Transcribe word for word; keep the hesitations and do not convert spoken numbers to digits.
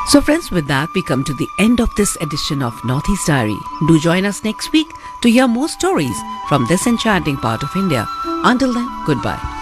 So friends, with that we come to the end of this edition of Northeast Diary. Do join us next week to hear more stories from this enchanting part of India. Until then, goodbye.